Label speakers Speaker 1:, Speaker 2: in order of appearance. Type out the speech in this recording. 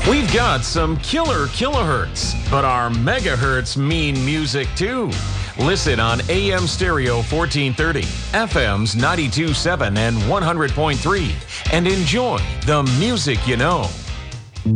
Speaker 1: We've got some killer kilohertz, but our megahertz mean music too. Listen on AM stereo 1430, FM's 92.7 and 100.3, and enjoy the music you know.